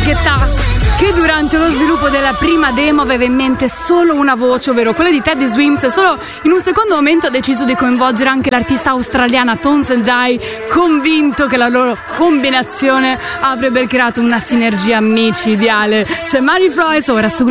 Guetta, che durante lo sviluppo della prima demo aveva in mente solo una voce, ovvero quella di Teddy Swims, e solo in un secondo momento ha deciso di coinvolgere anche l'artista australiana Tones and I, convinto che la loro combinazione avrebbe creato una sinergia micidiale. C'è Mary Frois ora su